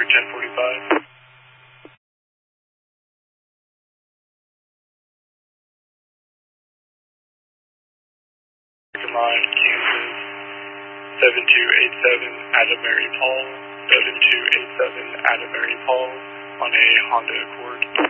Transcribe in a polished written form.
1045. Line, Kansas, 7287 Adam Mary Paul, 7287 Adam Mary Paul on a Honda Accord.